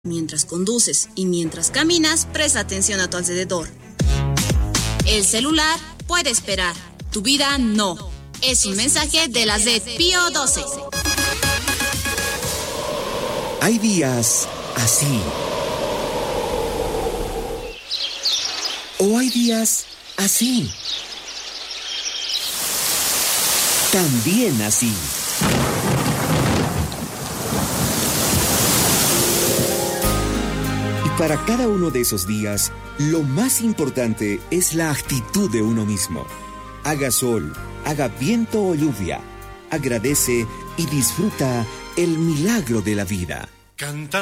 Mientras conduces y mientras caminas, presta atención a tu alrededor. El celular puede esperar, tu vida no. Es un mensaje de la red Pío 12. Hay días así. O hay días así. También así. Para cada uno de esos días, lo más importante es la actitud de uno mismo. Haga sol, haga viento o lluvia, agradece y disfruta el milagro de la vida.